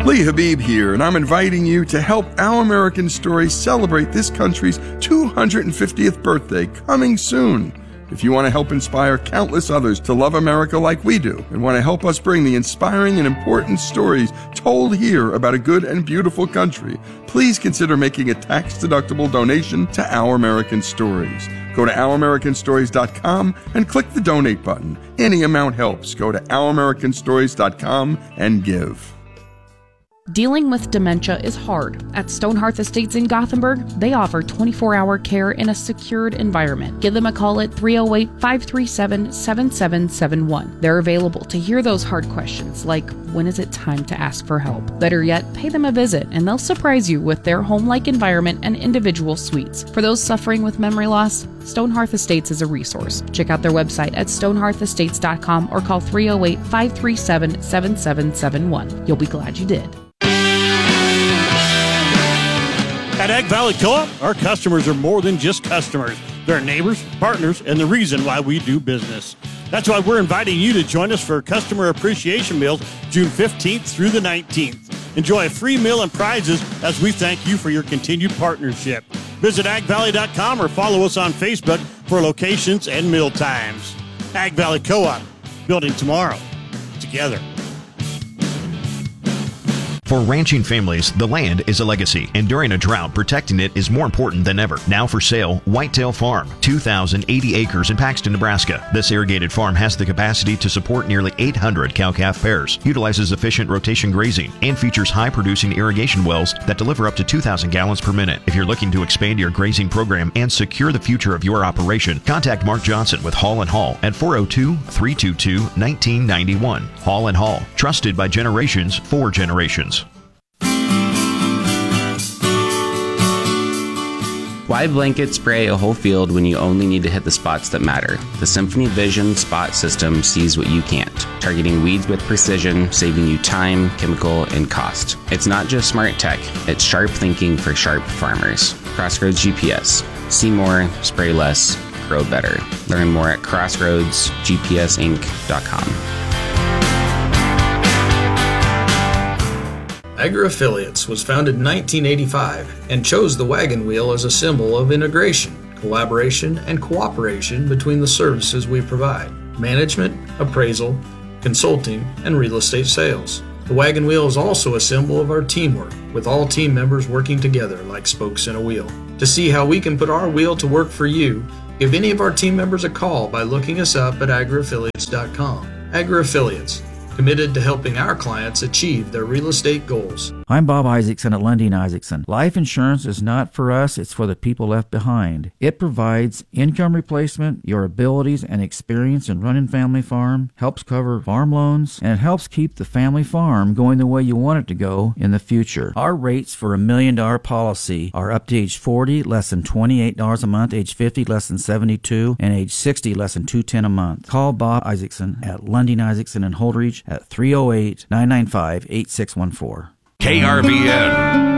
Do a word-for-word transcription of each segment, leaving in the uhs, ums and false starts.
Lee Habib here, and I'm inviting you to help Our American Stories celebrate this country's two hundred fiftieth birthday coming soon. If you want to help inspire countless others to love America like we do, and want to help us bring the inspiring and important stories told here about a good and beautiful country, please consider making a tax-deductible donation to Our American Stories. Go to our american stories dot com and click the donate button. Any amount helps. Go to our american stories dot com and give. Dealing with dementia is hard. At Stonehearth Estates in Gothenburg, they offer twenty-four hour care in a secured environment. Give them a call at three oh eight, five three seven, seven seven seven one. They're available to hear those hard questions like, when is it time to ask for help? Better yet, pay them a visit and they'll surprise you with their home-like environment and individual suites. For those suffering with memory loss, Stonehearth Estates is a resource. Check out their website at stonehearth estates dot com or call three oh eight, five three seven, seven seven seven one. You'll be glad you did. At Ag Valley Co-op, our customers are more than just customers. They're neighbors, partners, and the reason why we do business. That's why we're inviting you to join us for Customer Appreciation Meals June fifteenth through the nineteenth. Enjoy a free meal and prizes as we thank you for your continued partnership. Visit ag valley dot com or follow us on Facebook for locations and meal times. Ag Valley Co-op, building tomorrow together. For ranching families, the land is a legacy, and during a drought, protecting it is more important than ever. Now for sale, Whitetail Farm, two thousand eighty acres in Paxton, Nebraska. This irrigated farm has the capacity to support nearly eight hundred cow-calf pairs, utilizes efficient rotation grazing, and features high-producing irrigation wells that deliver up to two thousand gallons per minute. If you're looking to expand your grazing program and secure the future of your operation, contact Mark Johnson with Hall and Hall at four oh two, three two two, one nine nine one. Hall and Hall, trusted by generations for generations. Why blanket spray a whole field when you only need to hit the spots that matter? The Symphony Vision Spot System sees what you can't, targeting weeds with precision, saving you time, chemical, and cost. It's not just smart tech, it's sharp thinking for sharp farmers. Crossroads G P S. See more, spray less, grow better. Learn more at crossroads g p s inc dot com. AgriAffiliates was founded in nineteen eighty-five and chose the wagon wheel as a symbol of integration, collaboration, and cooperation between the services we provide: management, appraisal, consulting, and real estate sales. The wagon wheel is also a symbol of our teamwork, with all team members working together like spokes in a wheel. To see how we can put our wheel to work for you, give any of our team members a call by looking us up at agri affiliates dot com. AgriAffiliates, committed to helping our clients achieve their real estate goals. I'm Bob Isaacson at Lundin Isaacson. Life insurance is not for us, it's for the people left behind. It provides income replacement, your abilities and experience in running family farm, helps cover farm loans, and it helps keep the family farm going the way you want it to go in the future. Our rates for a million dollar policy are up to age forty, less than twenty-eight dollars a month, age fifty, less than seventy-two dollars, and age sixty, less than two hundred ten dollars a month. Call Bob Isaacson at Lundin Isaacson in Holdridge at three oh eight, nine nine five, eight six one four. K R V N.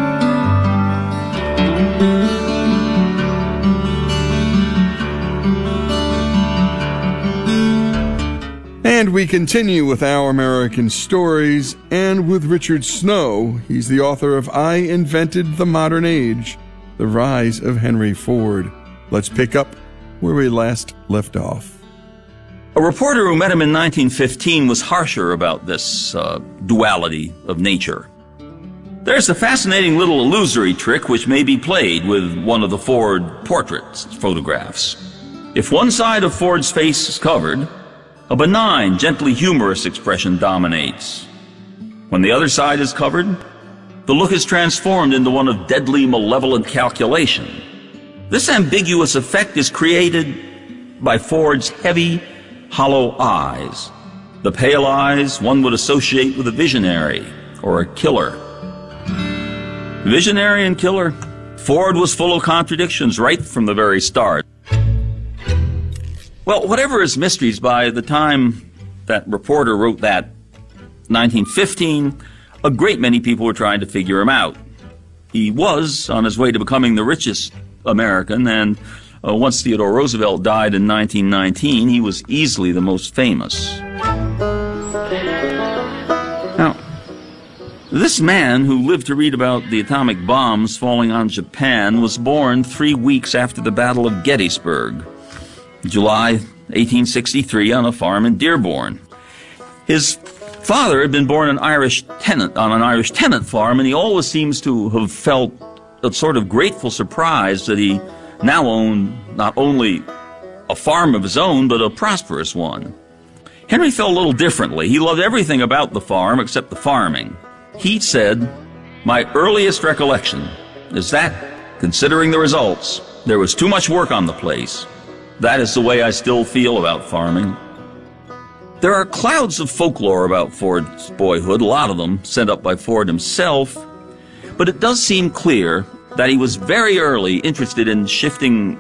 And we continue with Our American Stories, and with Richard Snow. He's the author of I Invented the Modern Age, The Rise of Henry Ford. Let's pick up where we last left off. A reporter who met him in nineteen fifteen was harsher about this uh, duality of nature. There's a fascinating little illusory trick which may be played with one of the Ford portraits photographs. If one side of Ford's face is covered, a benign, gently humorous expression dominates. When the other side is covered, the look is transformed into one of deadly, malevolent calculation. This ambiguous effect is created by Ford's heavy, hollow eyes, the pale eyes one would associate with a visionary or a killer. Visionary and killer, Ford was full of contradictions right from the very start. Well, whatever his mysteries, by the time that reporter wrote that nineteen fifteen, a great many people were trying to figure him out. He was on his way to becoming the richest American, and uh, once Theodore Roosevelt died in nineteen nineteen, he was easily the most famous. Now, This man, who lived to read about the atomic bombs falling on Japan, was born three weeks after the Battle of Gettysburg, July eighteen sixty-three, on a farm in Dearborn. His father had been born an Irish tenant on an Irish tenant farm, and he always seems to have felt a sort of grateful surprise that he now owned not only a farm of his own, but a prosperous one. Henry felt a little differently. He loved everything about the farm except the farming. He said, "My earliest recollection is that, considering the results, there was too much work on the place. That is the way I still feel about farming." There are clouds of folklore about Ford's boyhood, a lot of them sent up by Ford himself, but it does seem clear that he was very early interested in shifting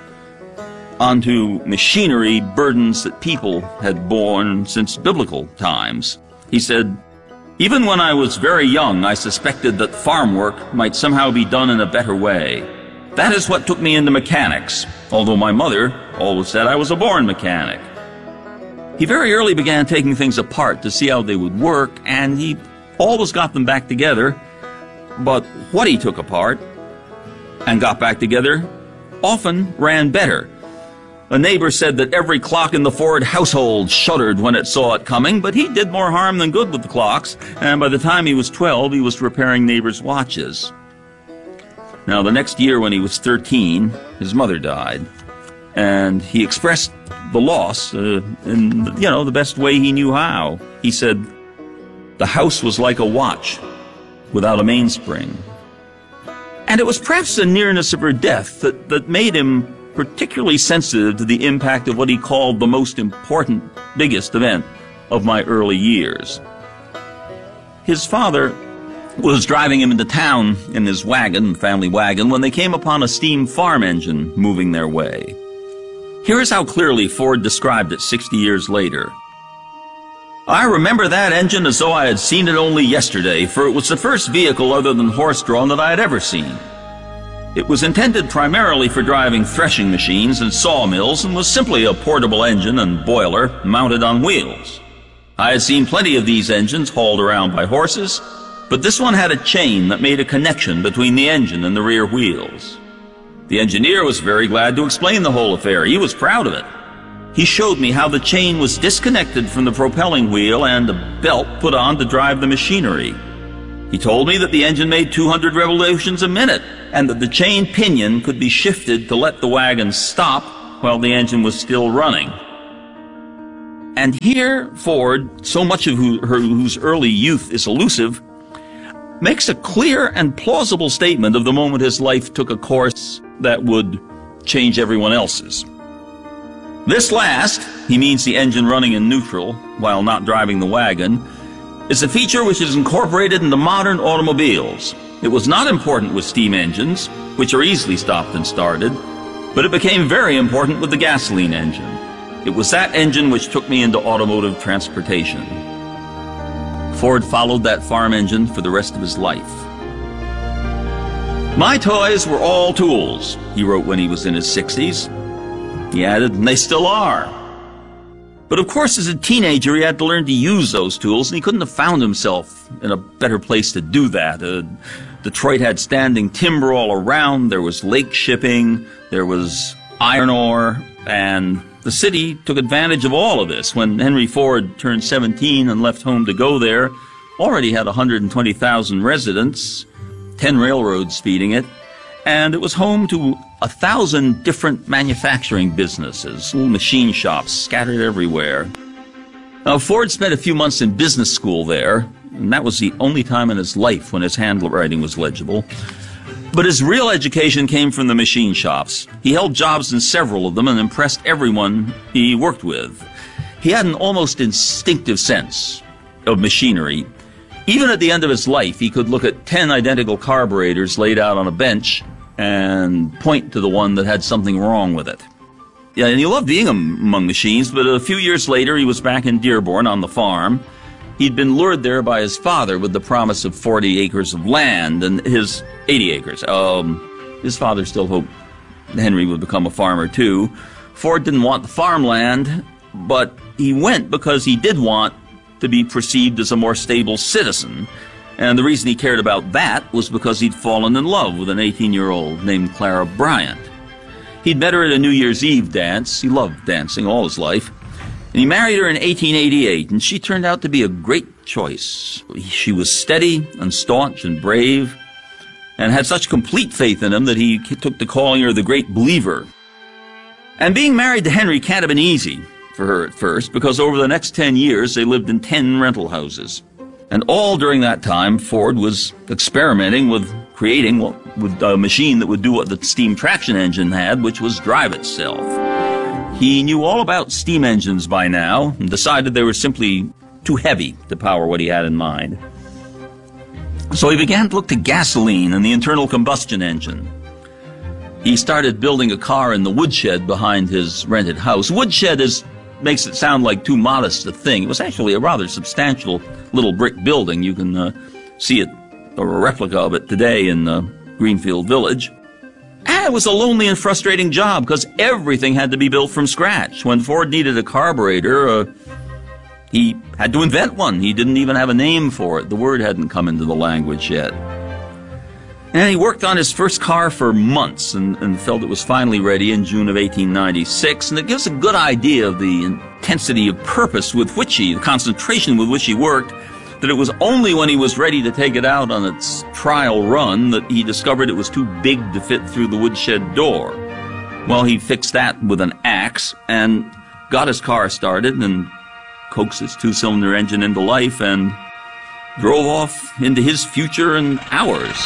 onto machinery burdens that people had borne since biblical times. He said, "Even when I was very young, I suspected that farm work might somehow be done in a better way. That is what took me into mechanics, although my mother always said I was a born mechanic." He very early began taking things apart to see how they would work, and he always got them back together. But what he took apart and got back together often ran better. A neighbor said that every clock in the Ford household shuddered when it saw it coming, but he did more harm than good with the clocks, and by the time he was twelve, he was repairing neighbors' watches. Now, the next year when he was thirteen, his mother died, and he expressed the loss uh, in, you know, the best way he knew how. He said, "The house was like a watch without a mainspring." And it was perhaps the nearness of her death that, that made him particularly sensitive to the impact of what he called the most important, biggest event of my early years. His father was driving him into town in his wagon, family wagon, when they came upon a steam farm engine moving their way. Here is how clearly Ford described it sixty years later. "I remember that engine as though I had seen it only yesterday, for it was the first vehicle other than horse-drawn that I had ever seen. It was intended primarily for driving threshing machines and sawmills and was simply a portable engine and boiler mounted on wheels. I had seen plenty of these engines hauled around by horses, but this one had a chain that made a connection between the engine and the rear wheels. The engineer was very glad to explain the whole affair. He was proud of it. He showed me how the chain was disconnected from the propelling wheel and a belt put on to drive the machinery. He told me that the engine made two hundred revolutions a minute and that the chain pinion could be shifted to let the wagon stop while the engine was still running." And here Ford, so much of who, her, whose early youth is elusive, makes a clear and plausible statement of the moment his life took a course that would change everyone else's. This last, he means the engine running in neutral while not driving the wagon, is a feature which is incorporated into modern automobiles. It was not important with steam engines, which are easily stopped and started, but it became very important with the gasoline engine. It was that engine which took me into automotive transportation. Ford followed that farm engine for the rest of his life. "My toys were all tools," he wrote when he was in his sixties. He added, "and they still are." But of course, as a teenager, he had to learn to use those tools, and he couldn't have found himself in a better place to do that. Uh, Detroit had standing timber all around, there was lake shipping, there was iron ore, and the city took advantage of all of this. When Henry Ford turned seventeen and left home to go there, already had one hundred twenty thousand residents, ten railroads feeding it, and it was home to a thousand different manufacturing businesses, little machine shops scattered everywhere. Now, Ford spent a few months in business school there, and that was the only time in his life when his handwriting was legible. But his real education came from the machine shops. He held jobs in several of them and impressed everyone he worked with. He had an almost instinctive sense of machinery. Even at the end of his life, he could look at ten identical carburetors laid out on a bench and point to the one that had something wrong with it. Yeah, and he loved being among machines, but a few years later he was back in Dearborn on the farm. He'd been lured there by his father with the promise of forty acres of land and his eighty acres. Um, his father still hoped Henry would become a farmer too. Ford didn't want the farmland, but he went because he did want to be perceived as a more stable citizen. And the reason he cared about that was because he'd fallen in love with an eighteen-year-old named Clara Bryant. He'd met her at a New Year's Eve dance. He loved dancing all his life. And he married her in eighteen eighty-eight, and she turned out to be a great choice. She was steady and staunch and brave, and had such complete faith in him that he took to calling her the Great Believer. And being married to Henry can't have been easy for her at first, because over the next ten years they lived in ten rental houses. And all during that time, Ford was experimenting with creating what, with a machine that would do what the steam traction engine had, which was drive itself. He knew all about steam engines by now and decided they were simply too heavy to power what he had in mind. So he began to look to gasoline and the internal combustion engine. He started building a car in the woodshed behind his rented house. Woodshed is makes it sound like too modest a thing. It was actually a rather substantial little brick building. You can uh, see it, or a replica of it today in uh, Greenfield Village. And it was a lonely and frustrating job because everything had to be built from scratch. When Ford needed a carburetor, uh, he had to invent one. He didn't even have a name for it. The word hadn't come into the language yet. And he worked on his first car for months and, and felt it was finally ready in June of eighteen ninety-six. And it gives a good idea of the intensity of purpose with which he, the concentration with which he worked, that it was only when he was ready to take it out on its trial run that he discovered it was too big to fit through the woodshed door. Well, he fixed that with an axe and got his car started and coaxed its two-cylinder engine into life and drove off into his future and ours.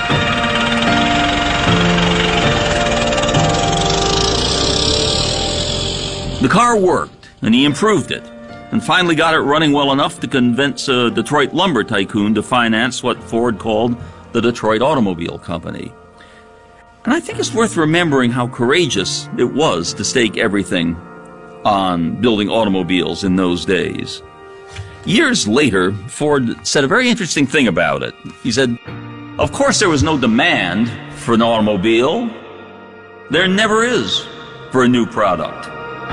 The car worked, and he improved it, and finally got it running well enough to convince a Detroit lumber tycoon to finance what Ford called the Detroit Automobile Company. And I think it's worth remembering how courageous it was to stake everything on building automobiles in those days. Years later, Ford said a very interesting thing about it. He said, "Of course there was no demand for an automobile. There never is for a new product."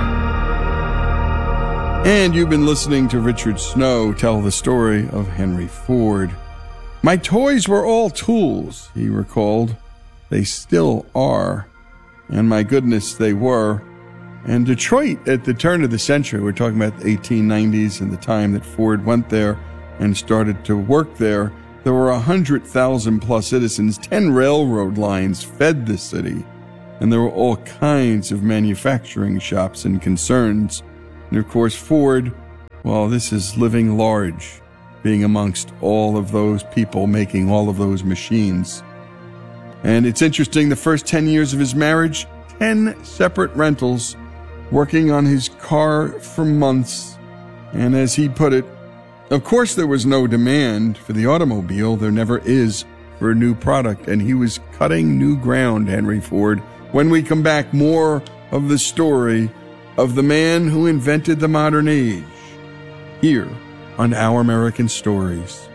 And you've been listening to Richard Snow tell the story of Henry Ford. "My toys were all tools," he recalled. "They still are. And my goodness, they were." And Detroit at the turn of the century, we're talking about the eighteen nineties and the time that Ford went there and started to work there, there were one hundred thousand plus citizens. ten railroad lines fed the city. And there were all kinds of manufacturing shops and concerns. And of course, Ford, well, this is living large, being amongst all of those people making all of those machines. And it's interesting, the first ten years of his marriage, ten separate rentals, working on his car for months. And as he put it, of course there was no demand for the automobile. There never is for a new product. And he was cutting new ground, Henry Ford. When we come back, more of the story of the man who invented the modern age, here on Our American Stories.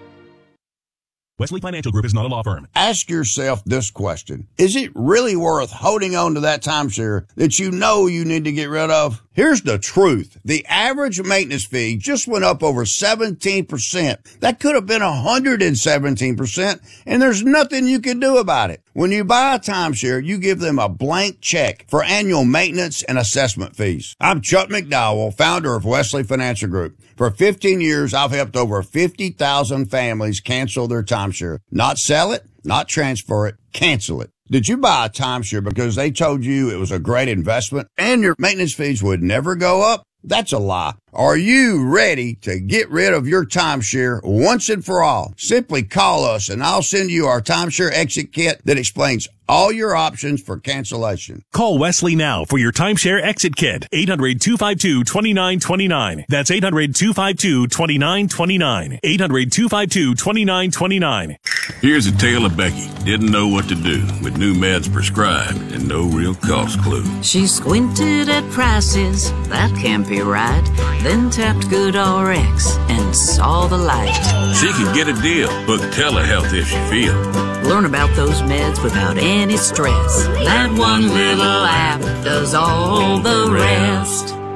Wesley Financial Group is not a law firm. Ask yourself this question. Is it really worth holding on to that timeshare that you know you need to get rid of? Here's the truth. The average maintenance fee just went up over seventeen percent. That could have been one hundred seventeen percent, and there's nothing you can do about it. When you buy a timeshare, you give them a blank check for annual maintenance and assessment fees. I'm Chuck McDowell, founder of Wesley Financial Group. For fifteen years, I've helped over fifty thousand families cancel their timeshare. Not sell it, not transfer it, cancel it. Did you buy a timeshare because they told you it was a great investment and your maintenance fees would never go up? That's a lie. Are you ready to get rid of your timeshare once and for all? Simply call us and I'll send you our timeshare exit kit that explains all your options for cancellation. Call Wesley now for your timeshare exit kit. eight hundred, two five two, two nine two nine. That's eight hundred, two five two, two nine two nine. eight hundred, two five two, two nine two nine. Here's a tale of Becky. Didn't know what to do with new meds prescribed and no real cost clue. She squinted at prices, that can't be right. Then tapped Good R X and saw the light. She could get a deal. Book telehealth if she feel. Learn about those meds without any stress. That one little app does all the rest.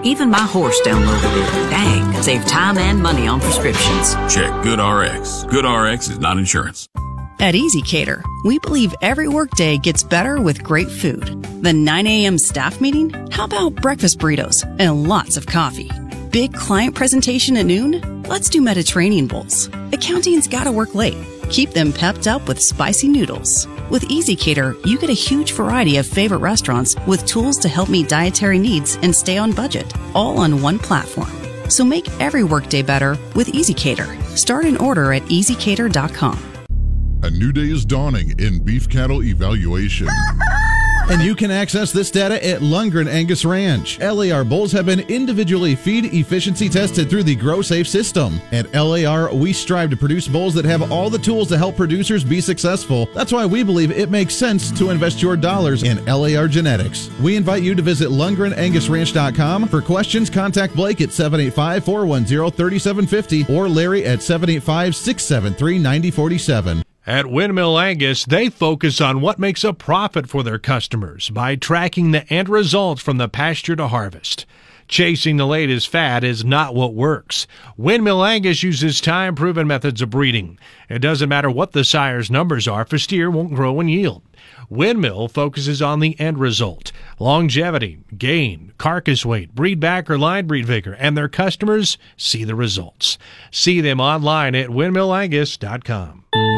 Even my horse downloaded it. Dang, save time and money on prescriptions. Check GoodRx. GoodRx is not insurance. At EasyCater, we believe every workday gets better with great food. The nine a.m. staff meeting? How about breakfast burritos and lots of coffee? Big client presentation at noon? Let's do Mediterranean bowls. Accounting's gotta work late. Keep them pepped up with spicy noodles. With EasyCater, you get a huge variety of favorite restaurants with tools to help meet dietary needs and stay on budget, all on one platform. So make every workday better with EasyCater. Start an order at easy cater dot com. A new day is dawning in beef cattle evaluation. And you can access this data at Lundgren Angus Ranch. L A R bulls have been individually feed efficiency tested through the GrowSafe system. At L A R, we strive to produce bulls that have all the tools to help producers be successful. That's why we believe it makes sense to invest your dollars in L A R genetics. We invite you to visit Lundgren Angus Ranch dot com. For questions, contact Blake at seven eight five, four one zero, three seven five zero or Larry at seven eight five, six seven three, nine zero four seven. At Windmill Angus, they focus on what makes a profit for their customers by tracking the end results from the pasture to harvest. Chasing the latest fad is not what works. Windmill Angus uses time-proven methods of breeding. It doesn't matter what the sire's numbers are, if a steer won't grow and yield. Windmill focuses on the end result, longevity, gain, carcass weight, breed back or line breed vigor, and their customers see the results. See them online at windmill angus dot com.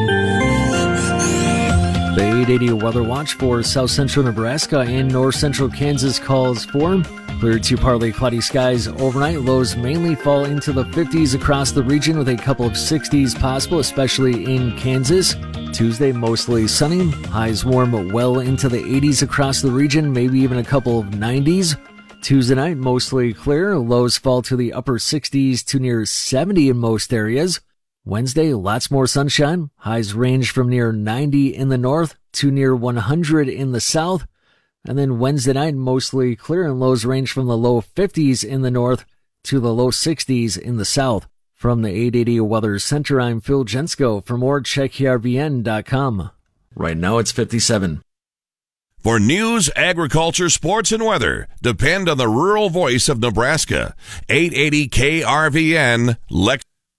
The eight eighty Weather Watch for south central Nebraska and north central Kansas calls for clear to partly cloudy skies overnight. Lows mainly fall into the fifties across the region with a couple of sixties possible, especially in Kansas. Tuesday, mostly sunny. Highs warm well into the eighties across the region, maybe even a couple of nineties. Tuesday night, mostly clear. Lows fall to the upper sixties to near seventy in most areas. Wednesday, lots more sunshine. Highs range from near ninety in the north to near one hundred in the south. And then Wednesday night, mostly clear, and lows range from the low fifties in the north to the low sixties in the south. From the eight eighty Weather Center, I'm Phil Jensko. For more, check K R V N dot com. Right now, it's fifty-seven. For news, agriculture, sports, and weather, depend on the rural voice of Nebraska. eight eighty K R V N, Lex.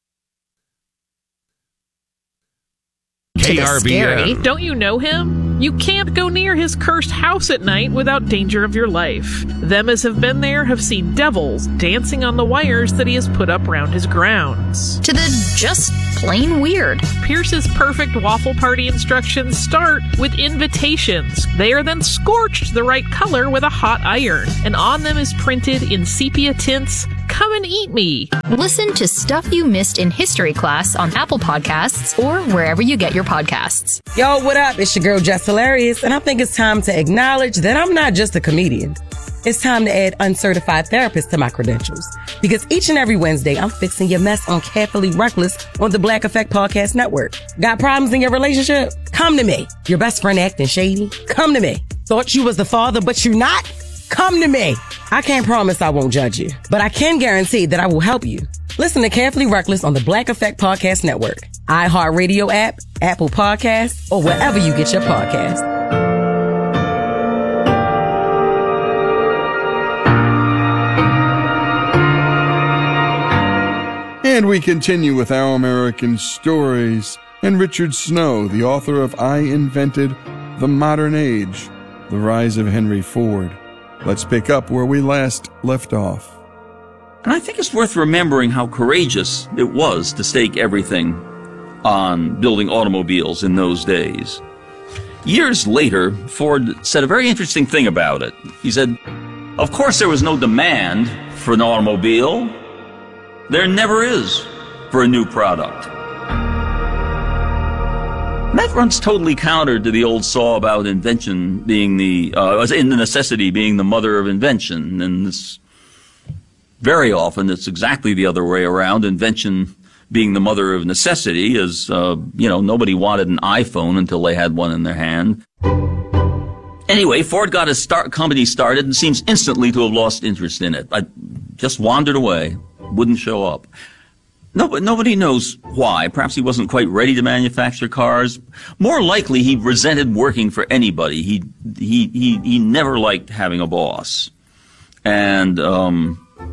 K R V N. Don't you know him? You can't go near his cursed house at night without danger of your life. Them as have been there have seen devils dancing on the wires that he has put up round his grounds. To the just plain weird. Pierce's perfect waffle party instructions start with invitations. They are then scorched the right color with a hot iron, and on them is printed in sepia tints, "Come and eat me." Listen to Stuff You Missed in History Class on Apple Podcasts or wherever you get your podcasts. Yo, what up? It's your girl Jess Hilarious, and I think it's time to acknowledge that I'm not just a comedian. It's time to add uncertified therapist to my credentials. Because each and every Wednesday, I'm fixing your mess on Carefully Reckless on the Black Effect Podcast Network. Got problems in your relationship? Come to me. Your best friend acting shady? Come to me. Thought you was the father, but you not? Come to me. I can't promise I won't judge you, but I can guarantee that I will help you. Listen to Carefully Reckless on the Black Effect Podcast Network, iHeartRadio app, Apple Podcasts, or wherever you get your podcasts. And we continue with Our American Stories. And Richard Snow, the author of I Invented the Modern Age, The Rise of Henry Ford. Let's pick up where we last left off. And I think it's worth remembering how courageous it was to stake everything on building automobiles in those days. Years later, Ford said a very interesting thing about it. He said, "Of course there was no demand for an automobile. There never is for a new product." And that runs totally counter to the old saw about invention being the, uh, in the necessity being the mother of invention. And this, very often it's exactly the other way around, invention being the mother of necessity, as, uh, you know, nobody wanted an iPhone until they had one in their hand. Anyway, Ford got his start, company started and seems instantly to have lost interest in it. I just wandered away, wouldn't show up. No, but nobody knows why. Perhaps he wasn't quite ready to manufacture cars. More likely, he resented working for anybody. He he he he never liked having a boss. And um,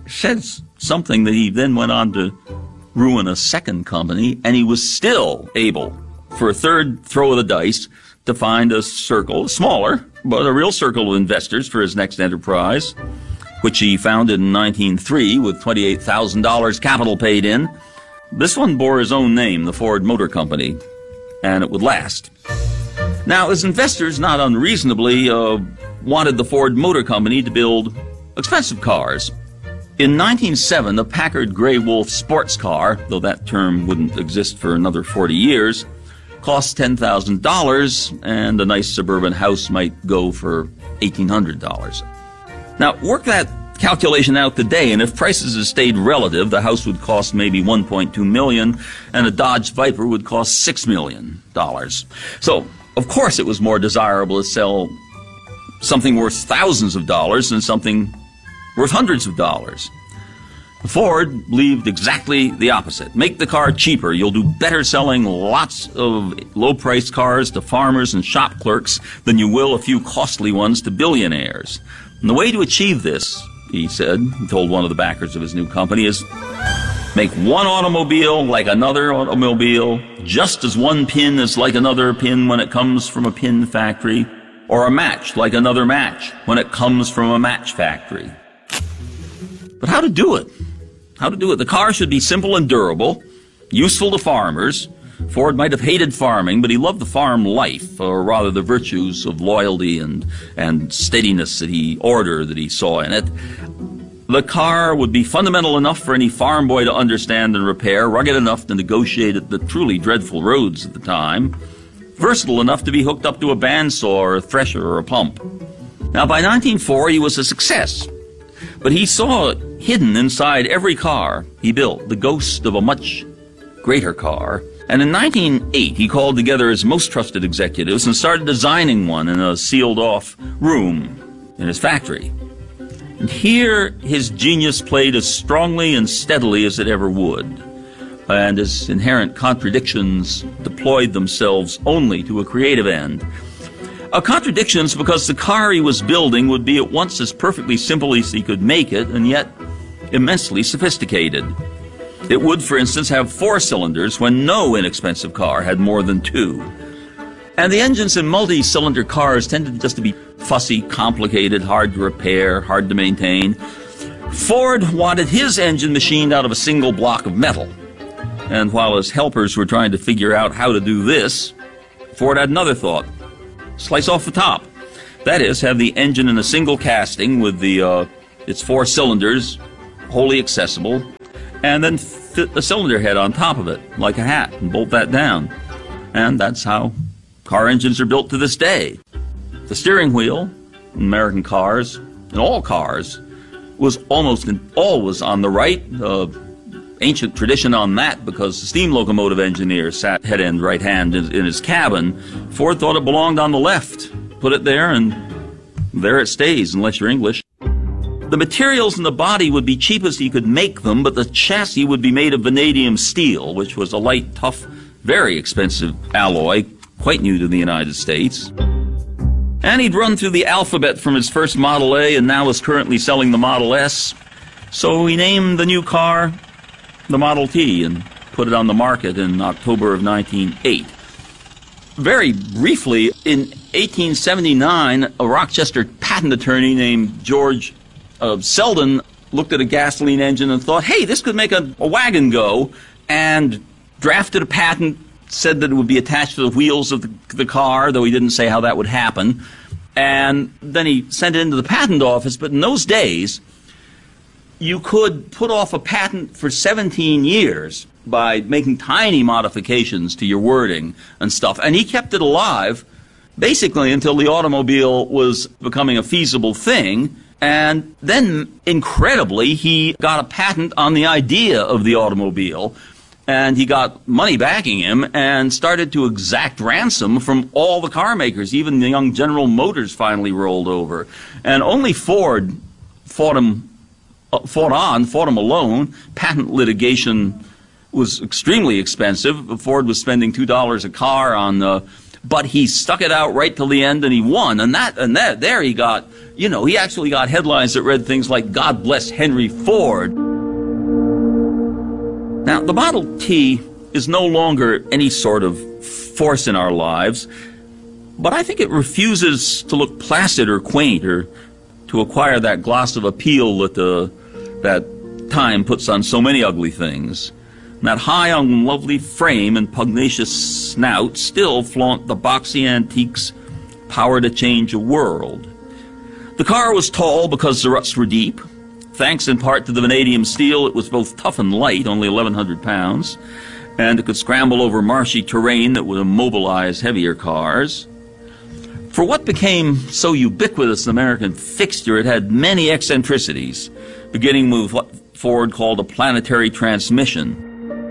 says something that he then went on to ruin a second company, and he was still able, for a third throw of the dice, to find a circle, smaller, but a real circle of investors for his next enterprise, which he founded in nineteen oh three with twenty-eight thousand dollars capital paid in. This one bore his own name, the Ford Motor Company, and it would last. Now, his investors, not unreasonably, uh, wanted the Ford Motor Company to build expensive cars. In nineteen oh seven, the Packard Grey Wolf sports car, though that term wouldn't exist for another forty years, cost ten thousand dollars, and a nice suburban house might go for eighteen hundred dollars. Now, work that calculation out today, and if prices had stayed relative, the house would cost maybe one point two million dollars, and a Dodge Viper would cost six million dollars. So, of course, it was more desirable to sell something worth thousands of dollars than something worth hundreds of dollars. Ford believed exactly the opposite. Make the car cheaper. You'll do better selling lots of low-priced cars to farmers and shop clerks than you will a few costly ones to billionaires. And the way to achieve this, he said, he told one of the backers of his new company, is make one automobile like another automobile, just as one pin is like another pin when it comes from a pin factory, or a match like another match when it comes from a match factory. But how to do it? How to do it? The car should be simple and durable, useful to farmers. Ford might have hated farming, but he loved the farm life, or rather the virtues of loyalty and, and steadiness that he, order that he saw in it. The car would be fundamental enough for any farm boy to understand and repair, rugged enough to negotiate at the truly dreadful roads at the time, versatile enough to be hooked up to a bandsaw or a thresher or a pump. Now, by nineteen oh four, he was a success. But he saw hidden inside every car he built the ghost of a much greater car. And in nineteen oh eight, he called together his most trusted executives and started designing one in a sealed-off room in his factory. And here his genius played as strongly and steadily as it ever would, and his inherent contradictions deployed themselves only to a creative end. A contradictions because the car he was building would be at once as perfectly simple as he could make it, and yet immensely sophisticated. It would, for instance, have four cylinders when no inexpensive car had more than two. And the engines in multi-cylinder cars tended just to be fussy, complicated, hard to repair, hard to maintain. Ford wanted his engine machined out of a single block of metal. And while his helpers were trying to figure out how to do this, Ford had another thought. Slice off the top. That is, have the engine in a single casting with the uh, its four cylinders wholly accessible, and then fit the cylinder head on top of it like a hat and bolt that down. And that's how car engines are built to this day. The steering wheel in American cars, in all cars, was almost always on the right. Uh, ancient tradition on that because the steam locomotive engineer sat head end right hand in, in his cabin. Ford thought it belonged on the left. Put it there and there it stays unless you're English. The materials in the body would be cheap as he could make them, but the chassis would be made of vanadium steel, which was a light, tough, very expensive alloy, quite new to the United States. And he'd run through the alphabet from his first Model A and now is currently selling the Model S. So he named the new car the Model T and put it on the market in October of nineteen oh eight. Very briefly, in eighteen seventy-nine, a Rochester patent attorney named George uh, Selden looked at a gasoline engine and thought, hey, this could make a, a wagon go, and drafted a patent, said that it would be attached to the wheels of the, the car, though he didn't say how that would happen. And then he sent it into the patent office, but in those days, you could put off a patent for seventeen years by making tiny modifications to your wording and stuff. And he kept it alive basically until the automobile was becoming a feasible thing. And then, incredibly, he got a patent on the idea of the automobile. And he got money backing him and started to exact ransom from all the car makers. Even the young General Motors finally rolled over. And only Ford fought him Uh, fought on, fought him alone. Patent litigation was extremely expensive. Ford was spending two dollars a car on uh, but he stuck it out right till the end and he won. And that, and that, there he got, you know, he actually got headlines that read things like, God bless Henry Ford. Now, the Model T is no longer any sort of force in our lives, but I think it refuses to look placid or quaint or to acquire that gloss of appeal that the, that time puts on so many ugly things. And that high-hung, lovely frame and pugnacious snout still flaunt the boxy antique's power to change a world. The car was tall because the ruts were deep. Thanks in part to the vanadium steel, it was both tough and light, only eleven hundred pounds, and it could scramble over marshy terrain that would immobilize heavier cars. For what became so ubiquitous an American fixture, it had many eccentricities, beginning with what Ford called a planetary transmission.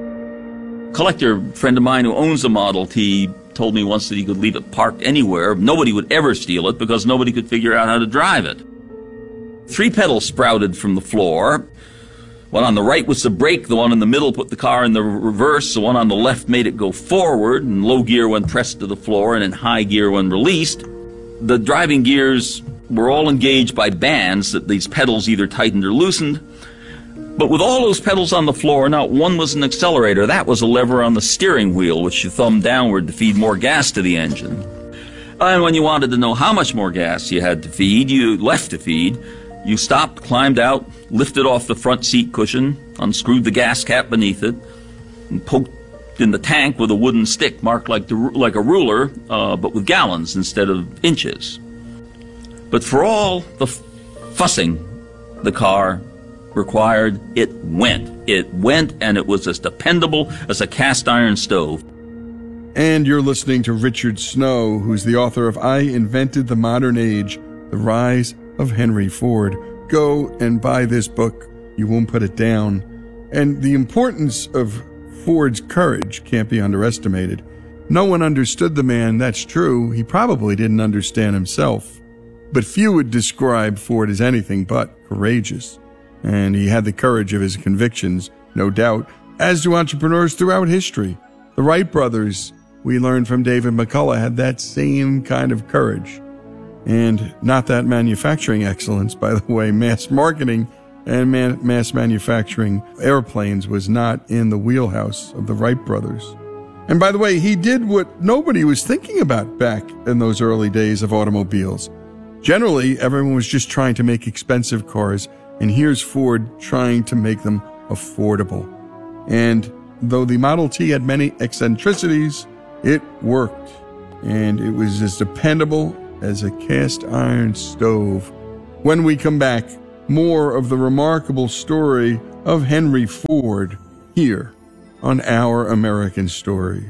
A collector friend of mine who owns a Model T told me once that he could leave it parked anywhere. Nobody would ever steal it because nobody could figure out how to drive it. Three pedals sprouted from the floor. One on the right was the brake, the one in the middle put the car in the reverse, the one on the left made it go forward, in low gear when pressed to the floor and in high gear when released. The driving gears were all engaged by bands that these pedals either tightened or loosened. But with all those pedals on the floor, not one was an accelerator. That was a lever on the steering wheel, which you thumbed downward to feed more gas to the engine. And when you wanted to know how much more gas you had to feed, you left to feed, you stopped, climbed out, lifted off the front seat cushion, unscrewed the gas cap beneath it, and poked in the tank with a wooden stick marked like, the, like a ruler, uh, but with gallons instead of inches. But for all the f- fussing the car required, it went. It went, and it was as dependable as a cast iron stove. And you're listening to Richard Snow, who's the author of I Invented the Modern Age, The Rise of Henry Ford. Go and buy this book. You won't put it down. And the importance of Ford's courage can't be underestimated. No one understood the man, that's true. He probably didn't understand himself. But few would describe Ford as anything but courageous. And he had the courage of his convictions, no doubt, as do entrepreneurs throughout history. The Wright brothers, we learned from David McCullough, had that same kind of courage. And not that manufacturing excellence, by the way. Mass marketing and man- mass manufacturing airplanes was not in the wheelhouse of the Wright brothers. And by the way, he did what nobody was thinking about back in those early days of automobiles. Generally, everyone was just trying to make expensive cars, and here's Ford trying to make them affordable. And though the Model T had many eccentricities, it worked. And it was as dependable as a cast iron stove. When we come back, more of the remarkable story of Henry Ford here on Our American Stories.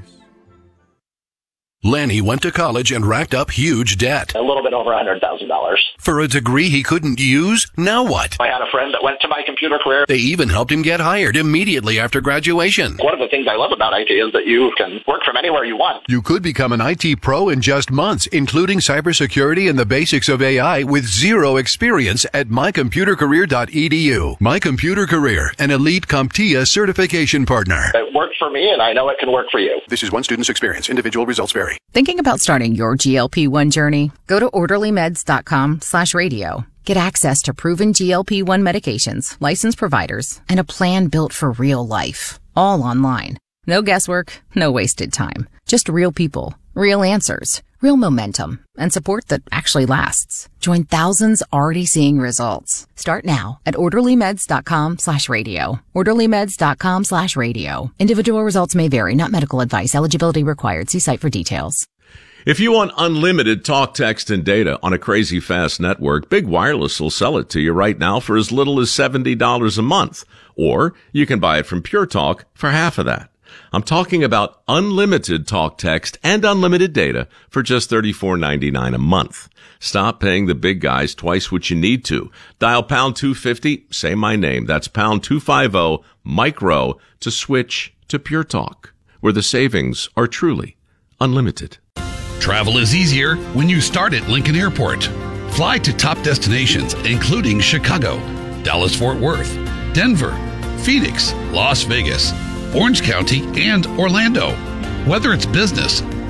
Lanny went to college and racked up huge debt. A little bit over one hundred thousand dollars. For a degree he couldn't use? Now what? I had a friend that went to My Computer Career. They even helped him get hired immediately after graduation. One of the things I love about I T is that you can work from anywhere you want. You could become an I T pro in just months, including cybersecurity and the basics of A I with zero experience at my computer career dot e d u. My Computer Career, an elite CompTIA certification partner. It worked for me, and I know it can work for you. This is one student's experience. Individual results vary. Thinking about starting your G L P one journey? Go to orderly meds dot com slash radio. Get access to proven G L P one medications, licensed providers, and a plan built for real life. All online. No guesswork, no wasted time. Just real people, real answers, real momentum, and support that actually lasts. Join thousands already seeing results. Start now at orderly meds dot com slash radio. orderly meds dot com slash radio. Individual results may vary, not medical advice. Eligibility required. See site for details. If you want unlimited talk, text, and data on a crazy fast network, Big Wireless will sell it to you right now for as little as seventy dollars a month. Or you can buy it from Pure Talk for half of that. I'm talking about unlimited talk, text, and unlimited data for just thirty-four ninety-nine a month. Stop paying the big guys twice what you need to. Dial pound two fifty, say my name. That's pound two fifty, micro, to switch to Pure Talk, where the savings are truly unlimited. Travel is easier when you start at Lincoln Airport. Fly to top destinations, including Chicago, Dallas-Fort Worth, Denver, Phoenix, Las Vegas, Orange County, and Orlando. Whether it's business,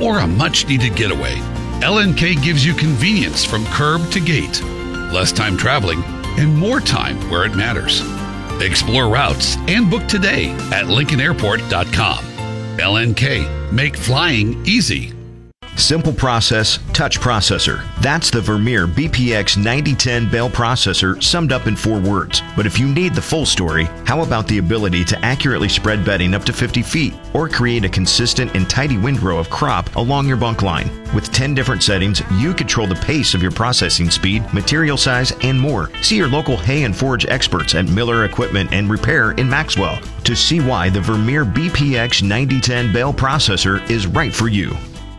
or a much-needed getaway, L N K gives you convenience from curb to gate, less time traveling, and more time where it matters. Explore routes and book today at lincoln airport dot com. L N K, make flying easy. Simple process, touch processor. That's the Vermeer B P X ninety ten Bell processor summed up in four words. But if you need the full story, how about the ability to accurately spread bedding up to fifty feet or create a consistent and tidy windrow of crop along your bunk line? With ten different settings, you control the pace of your processing speed, material size, and more. See your local hay and forage experts at Miller Equipment and Repair in Maxwell to see why the Vermeer B P X ninety ten Bell processor is right for you.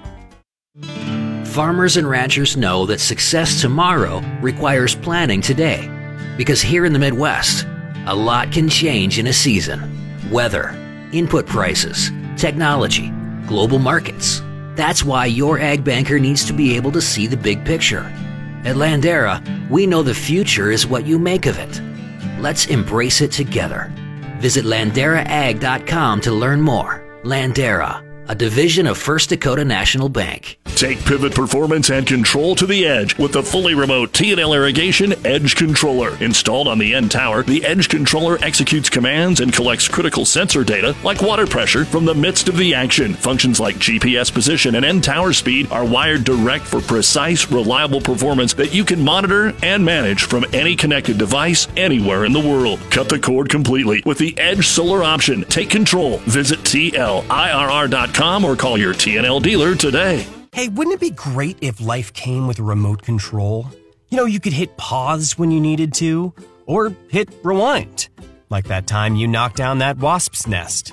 Farmers and ranchers know that success tomorrow requires planning today. Because here in the Midwest, a lot can change in a season. Weather, input prices, technology, global markets. That's why your ag banker needs to be able to see the big picture. At Landera, we know the future is what you make of it. Let's embrace it together. Visit landera ag dot com to learn more. Landera, a division of First Dakota National Bank. Take pivot performance and control to the edge with the fully remote T and L Irrigation Edge Controller. Installed on the end tower, the Edge Controller executes commands and collects critical sensor data like water pressure from the midst of the action. Functions like G P S position and end tower speed are wired direct for precise, reliable performance that you can monitor and manage from any connected device anywhere in the world. Cut the cord completely with the Edge Solar option. Take control. Visit T L I R R dot com or call your T and L dealer today. Hey, wouldn't it be great if life came with a remote control? You know, you could hit pause when you needed to, or hit rewind. Like that time you knocked down that wasp's nest.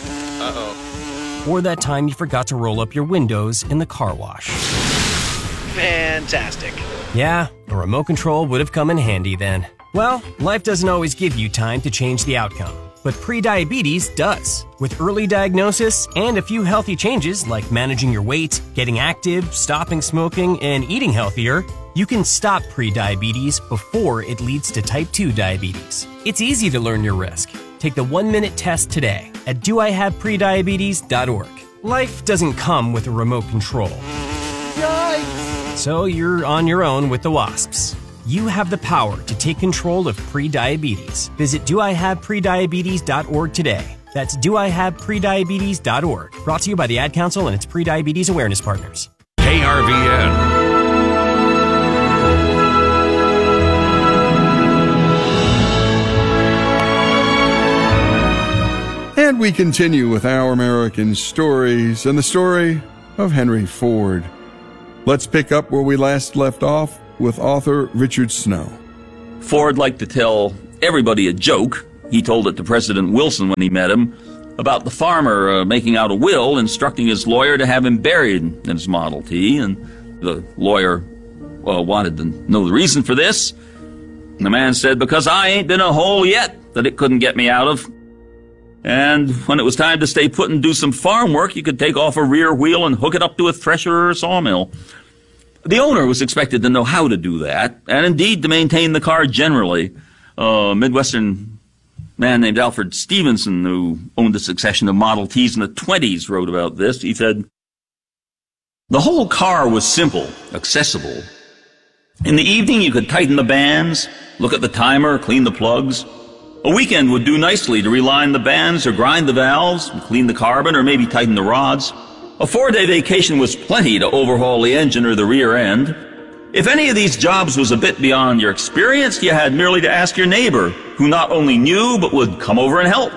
Uh-oh. Or that time you forgot to roll up your windows in the car wash. Fantastic. Yeah, a remote control would have come in handy then. Well, life doesn't always give you time to change the outcome. But prediabetes does. With early diagnosis and a few healthy changes like managing your weight, getting active, stopping smoking, and eating healthier, you can stop prediabetes before it leads to type two diabetes. It's easy to learn your risk. Take the one-minute test today at do I have prediabetes dot org. Life doesn't come with a remote control. Yikes! So you're on your own with the wasps. You have the power to take control of prediabetes. Visit do I have prediabetes dot org today. That's do I have prediabetes dot org. Brought to you by the Ad Council and its Prediabetes Awareness Partners. K R V N. And we continue with Our American Stories and the story of Henry Ford. Let's pick up where we last left off with author Richard Snow. Ford liked to tell everybody a joke. He told it to President Wilson when he met him about the farmer uh, making out a will, instructing his lawyer to have him buried in his Model T. And the lawyer well, wanted to know the reason for this. And the man said, because I ain't been a hole yet that it couldn't get me out of. And when it was time to stay put and do some farm work, you could take off a rear wheel and hook it up to a thresher or a sawmill. The owner was expected to know how to do that, and indeed to maintain the car generally. A Midwestern man named Alfred Stevenson, who owned a succession of Model Ts in the twenties, wrote about this. He said, the whole car was simple, accessible. In the evening, you could tighten the bands, look at the timer, clean the plugs. A weekend would do nicely to reline the bands or grind the valves, clean the carbon, or maybe tighten the rods. A four-day vacation was plenty to overhaul the engine or the rear end. If any of these jobs was a bit beyond your experience, you had merely to ask your neighbor, who not only knew but would come over and help.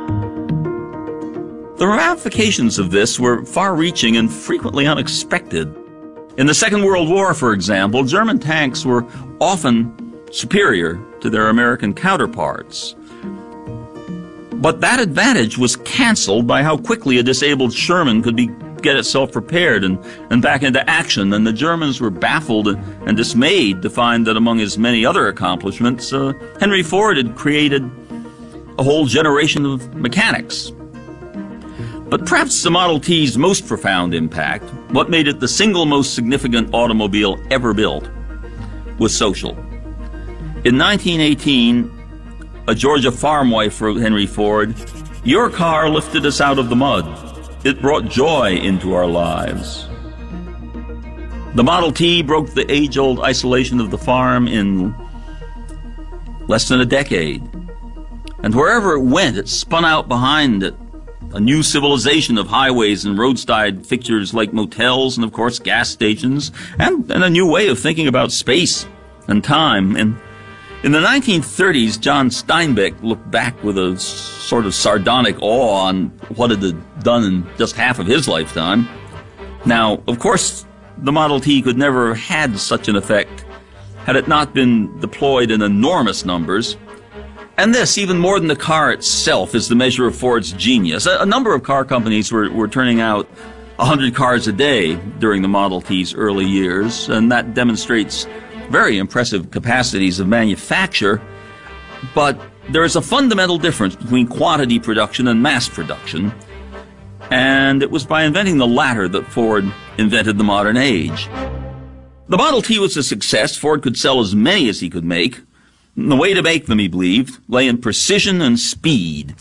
The ramifications of this were far-reaching and frequently unexpected. In the Second World War, for example, German tanks were often superior to their American counterparts. But that advantage was canceled by how quickly a disabled Sherman could be get itself prepared and, and back into action, and the Germans were baffled and, and dismayed to find that among his many other accomplishments, uh, Henry Ford had created a whole generation of mechanics. But perhaps the Model T's most profound impact, what made it the single most significant automobile ever built, was social. In nineteen eighteen, a Georgia farm wife wrote Henry Ford, "Your car lifted us out of the mud. it brought joy into our lives. The Model T broke the age-old isolation of the farm in less than a decade. And wherever it went, it spun out behind it a new civilization of highways and roadside fixtures like motels and, of course, gas stations, and, and a new way of thinking about space and time. And in the nineteen thirties, John Steinbeck looked back with a sort of sardonic awe on what it had done in just half of his lifetime. Now, of course, the Model T could never have had such an effect had it not been deployed in enormous numbers. And this, even more than the car itself, is the measure of Ford's genius. A, a number of car companies were, were turning out one hundred cars a day during the Model T's early years, and that demonstrates very impressive capacities of manufacture. But there is a fundamental difference between quantity production and mass production, and it was by inventing the latter that Ford invented the modern age. The Model T was a success. Ford could sell as many as he could make. The way to make them, he believed, lay in precision and speed.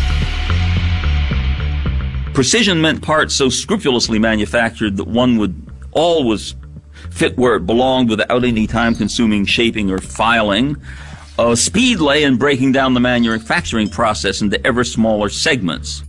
Precision meant parts so scrupulously manufactured that one would always fit where it belonged without any time-consuming shaping or filing. Uh, speed lay in breaking down the manufacturing process into ever smaller segments.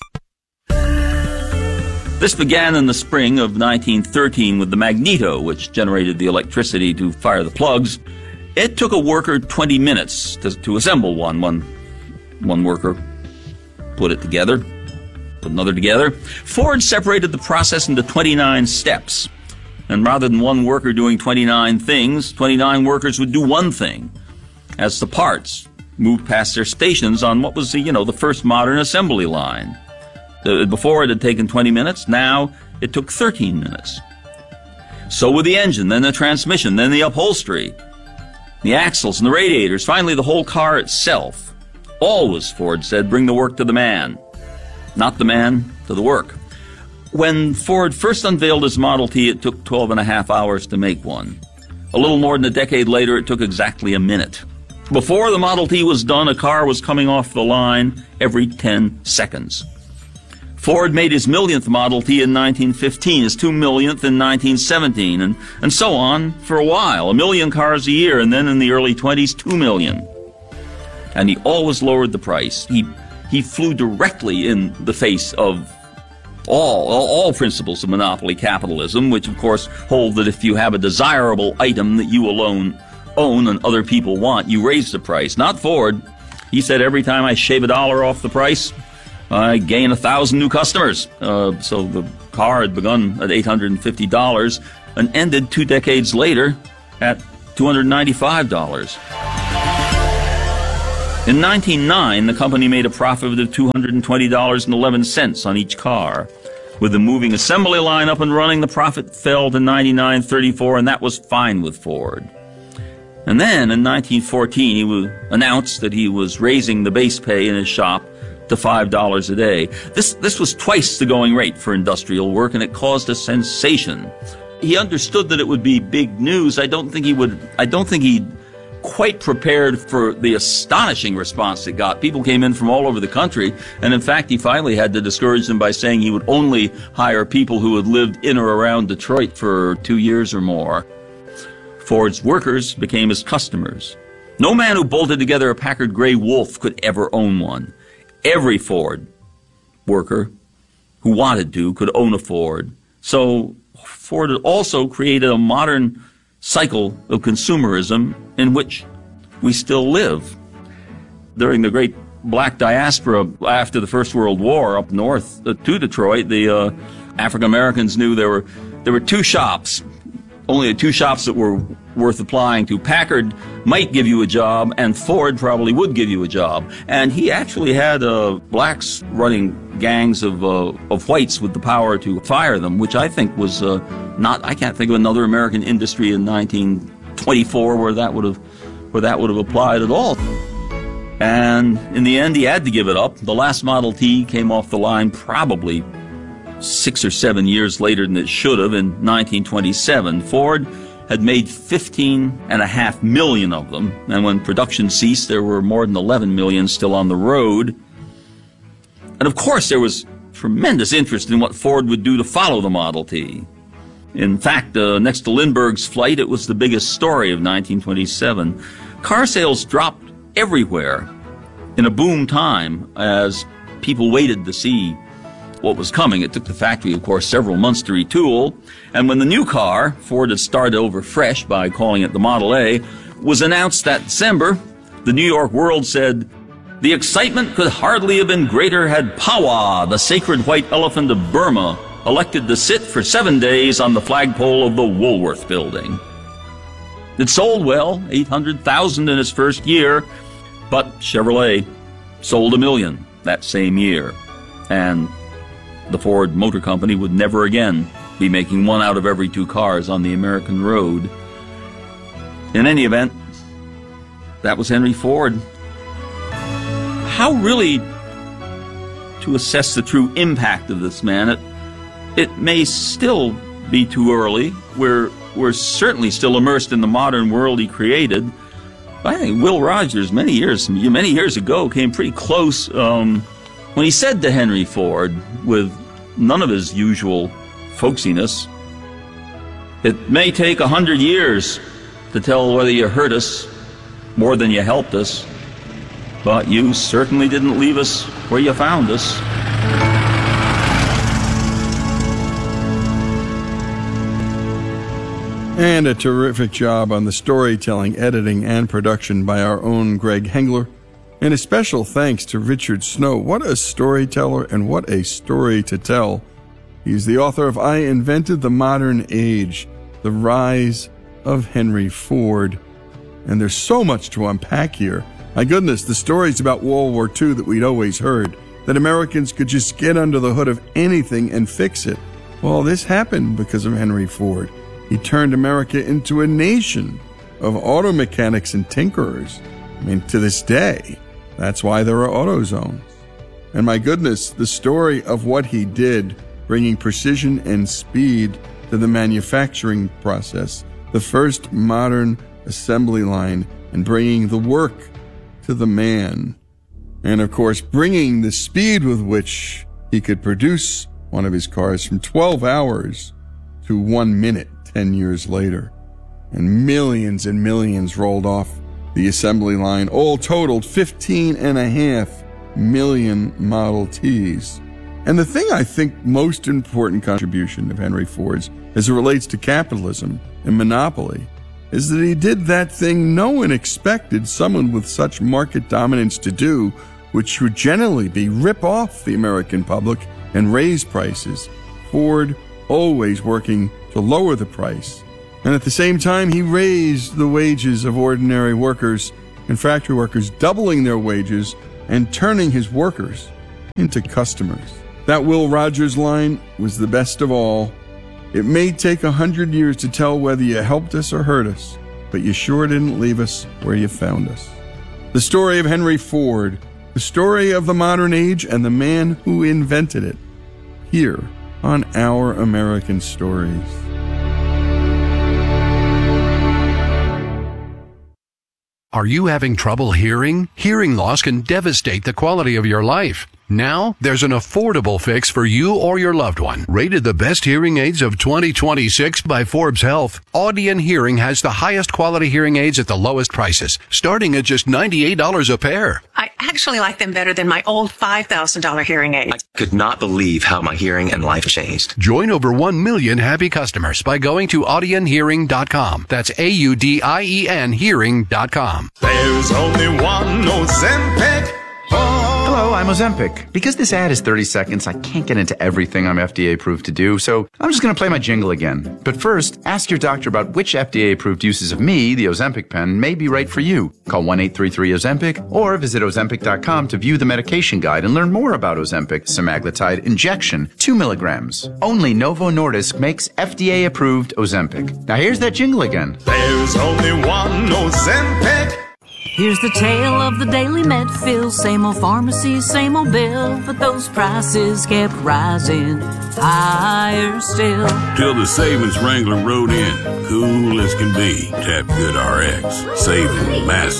This began in the spring of nineteen thirteen with the magneto, which generated the electricity to fire the plugs. It took a worker twenty minutes to, to assemble one. One one worker put it together, put another together. Ford separated the process into twenty-nine steps. And rather than one worker doing twenty-nine things, twenty-nine workers would do one thing as the parts moved past their stations on what was, the, you know, the first modern assembly line. The, before it had taken twenty minutes, now it took thirteen minutes. So with the engine, then the transmission, then the upholstery, the axles and the radiators, finally the whole car itself. Always, Ford said, bring the work to the man, not the man to the work. When Ford first unveiled his Model T, it took twelve and a half hours to make one. A little more than a decade later, it took exactly a minute. Before the Model T was done, a car was coming off the line every ten seconds. Ford made his millionth Model T in nineteen fifteen, his two millionth in nineteen seventeen, and, and so on for a while. A million cars a year, and then in the early twenties, two million. And he always lowered the price. He, he flew directly in the face of all, all, all principles of monopoly capitalism, which of course hold that if you have a desirable item that you alone own and other people want, you raise the price. Not Ford. He said every time I shave a dollar off the price, I gain a thousand new customers. Uh, so the car had begun at eight hundred fifty dollars and ended two decades later at two hundred ninety-five dollars. In nineteen oh nine, the company made a profit of two hundred twenty dollars and eleven cents on each car. With the moving assembly line up and running, the profit fell to ninety-nine thirty-four, and that was fine with Ford. And then in nineteen fourteen, he was announced that he was raising the base pay in his shop to five dollars a day. This, this was twice the going rate for industrial work, and it caused a sensation. He understood that it would be big news. I don't think he would, I don't think he quite prepared for the astonishing response it got. People came in from all over the country, and in fact, he finally had to discourage them by saying he would only hire people who had lived in or around Detroit for two years or more. Ford's workers became his customers. No man who bolted together a Packard Gray Wolf could ever own one. Every Ford worker who wanted to could own a Ford. So Ford also created a modern cycle of consumerism in which we still live. During the great black diaspora after the First World War up north uh, to Detroit, the uh, African Americans knew there were there were two shops, only the two shops that were worth applying to. Packard might give you a job, and Ford probably would give you a job. And he actually had uh, blacks running gangs of uh, of whites with the power to fire them, which I think was uh, not. I can't think of another American industry in nineteen twenty-four where that would have where that would have applied at all. And in the end, he had to give it up. The last Model T came off the line probably six or seven years later than it should have, in nineteen twenty-seven. Ford had made fifteen and a half million of them, and when production ceased, there were more than eleven million still on the road. And of course, there was tremendous interest in what Ford would do to follow the Model T. In fact, uh, next to Lindbergh's flight, it was the biggest story of nineteen twenty-seven. Car sales dropped everywhere in a boom time as people waited to see what was coming. It took the factory, of course, several months to retool. And when the new car, Ford had started over fresh by calling it the Model A, was announced that December, the New York World said, "The excitement could hardly have been greater had Pawa, the sacred white elephant of Burma, elected to sit for seven days on the flagpole of the Woolworth Building." It sold well, eight hundred thousand in its first year, but Chevrolet sold a million that same year. And the Ford Motor Company would never again be making one out of every two cars on the American road. In any event, that was Henry Ford. How really to assess the true impact of this man? It, it may still be too early. We're, we're certainly still immersed in the modern world he created. I think Will Rogers, many years, many years ago, came pretty close um, when he said to Henry Ford, with none of his usual folksiness, "It may take a hundred years to tell whether you hurt us more than you helped us, but you certainly didn't leave us where you found us." And a terrific job on the storytelling, editing, and production by our own Greg Hengler. And a special thanks to Richard Snow. What a storyteller and what a story to tell. He's the author of I Invented the Modern Age, The Rise of Henry Ford. And there's so much to unpack here. My goodness, the stories about World War Two that we'd always heard, that Americans could just get under the hood of anything and fix it. Well, this happened because of Henry Ford. He turned America into a nation of auto mechanics and tinkerers. I mean, to this day, that's why there are AutoZones. And my goodness, the story of what he did, bringing precision and speed to the manufacturing process, the first modern assembly line, and bringing the work to the man. And of course, bringing the speed with which he could produce one of his cars from twelve hours to one minute ten years later. And millions and millions rolled off the assembly line, all totaled fifteen and a half million Model Ts. And the thing I think most important contribution of Henry Ford's as it relates to capitalism and monopoly is that he did that thing no one expected someone with such market dominance to do, which would generally be rip off the American public and raise prices. Ford always working to lower the price. And at the same time, he raised the wages of ordinary workers and factory workers, doubling their wages and turning his workers into customers. That Will Rogers line was the best of all. It may take a hundred years to tell whether you helped us or hurt us, but you sure didn't leave us where you found us. The story of Henry Ford, the story of the modern age and the man who invented it, here on Our American Stories. Are you having trouble hearing? Hearing loss can devastate the quality of your life. Now, there's an affordable fix for you or your loved one. Rated the best hearing aids of twenty twenty-six by Forbes Health, Audion Hearing has the highest quality hearing aids at the lowest prices, starting at just ninety-eight dollars a pair. I actually like them better than my old five thousand dollars hearing aids. I could not believe how my hearing and life changed. Join over one million happy customers by going to audion hearing dot com. That's A U D I E N hearing dot com. There's only one Ozempic. Hello, I'm Ozempic. Because this ad is thirty seconds, I can't get into everything I'm F D A approved to do, so I'm just going to play my jingle again. But first, ask your doctor about which F D A approved uses of me, the Ozempic pen, may be right for you. Call one eight three three Ozempic or visit ozempic dot com to view the medication guide and learn more about Ozempic semaglutide injection, two milligrams. Only Novo Nordisk makes F D A approved Ozempic. Now here's that jingle again. There's only one Ozempic. Here's the tale of the daily med fill. Same old pharmacy, same old bill, but those prices kept rising higher still. Till the savings Wrangler rode in, cool as can be. Tap Good R X, saving massively.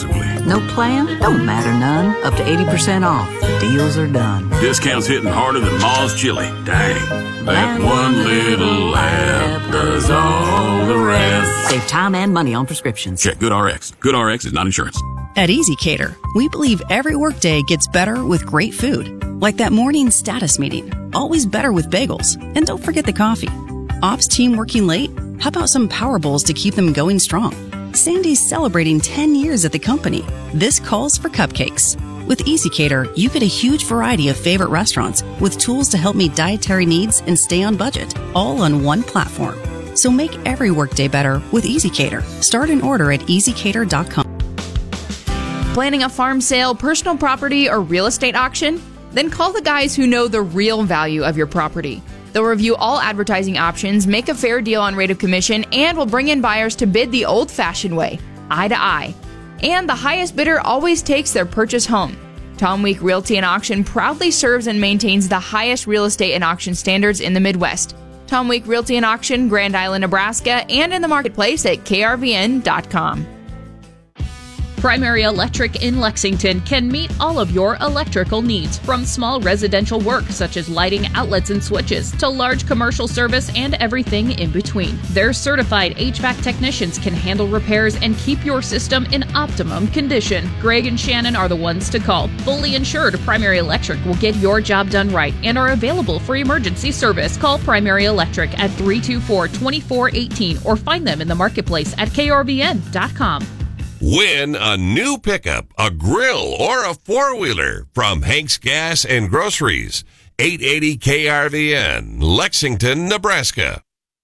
No plan? Don't matter none. Up to eighty percent off. The deals are done. Discounts hitting harder than Ma's chili. Dang. That one little app does all the rest. Save time and money on prescriptions. Check GoodRx. GoodRx is not insurance. At EasyCater, we believe every workday gets better with great food. Like that morning status meeting. Always better with bagels. And don't forget the coffee. Ops team working late? How about some Power Bowls to keep them going strong? Sandy's celebrating ten years at the company. This calls for cupcakes. With EasyCater, you get a huge variety of favorite restaurants with tools to help meet dietary needs and stay on budget, all on one platform. So make every workday better with EasyCater. Start an order at easy cater dot com. Planning a farm sale, personal property, or real estate auction? Then call the guys who know the real value of your property. They'll review all advertising options, make a fair deal on rate of commission, and will bring in buyers to bid the old-fashioned way, eye to eye. And the highest bidder always takes their purchase home. Tom Week Realty and Auction proudly serves and maintains the highest real estate and auction standards in the Midwest. Tom Week Realty and Auction, Grand Island, Nebraska, and in the marketplace at K R V N dot com. Primary Electric in Lexington can meet all of your electrical needs, from small residential work such as lighting, outlets, and switches, to large commercial service and everything in between. Their certified H V A C technicians can handle repairs and keep your system in optimum condition. Greg and Shannon are the ones to call. Fully insured, Primary Electric will get your job done right and are available for emergency service. Call Primary Electric at three two four, two four one eight or find them in the marketplace at K R V N dot com. Win a new pickup, a grill, or a four-wheeler from Hank's Gas and Groceries. eight eighty K R V N, Lexington, Nebraska.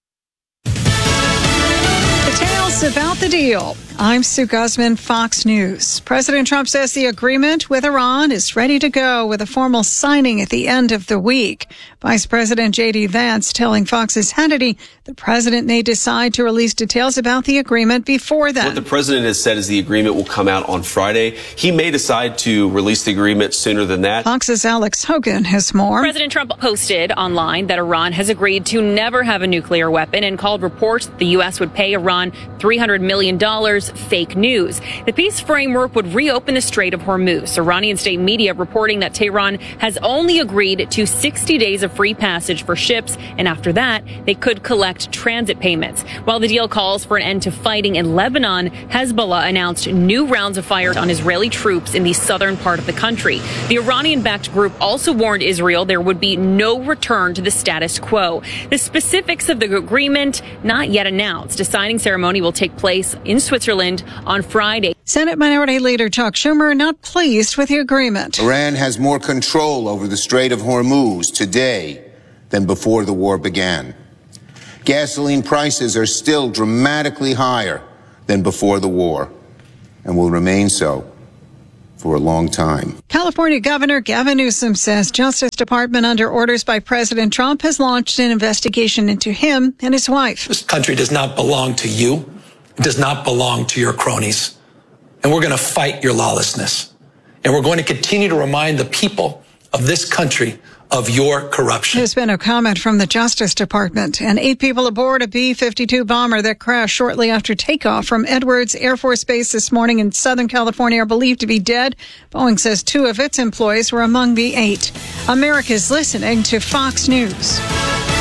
Details about the deal. I'm Sue Guzman, Fox News. President Trump says the agreement with Iran is ready to go with a formal signing at the end of the week. Vice President J D Vance telling Fox's Hannity the president may decide to release details about the agreement before then. What the president has said is the agreement will come out on Friday. He may decide to release the agreement sooner than that. Fox's Alex Hogan has more. President Trump posted online that Iran has agreed to never have a nuclear weapon and called reports the U S would pay Iran three hundred million dollars fake news. The peace framework would reopen the Strait of Hormuz. Iranian state media reporting that Tehran has only agreed to sixty days of free passage for ships, and after that, they could collect transit payments. While the deal calls for an end to fighting in Lebanon, Hezbollah announced new rounds of fire on Israeli troops in the southern part of the country. The Iranian-backed group also warned Israel there would be no return to the status quo. The specifics of the agreement not yet announced. A signing ceremony will take place in Switzerland on Friday. Senate Minority Leader Chuck Schumer not pleased with the agreement. Iran has more control over the Strait of Hormuz today than before the war began. Gasoline prices are still dramatically higher than before the war and will remain so for a long time. California Governor Gavin Newsom says Justice Department, under orders by President Trump, has launched an investigation into him and his wife. This country does not belong to you. It does not belong to your cronies. And we're going to fight your lawlessness. And we're going to continue to remind the people of this country of your corruption. There's been a comment from the Justice Department. And eight people aboard a B fifty-two bomber that crashed shortly after takeoff from Edwards Air Force Base this morning in Southern California are believed to be dead. Boeing says two of its employees were among the eight. America's listening to Fox News.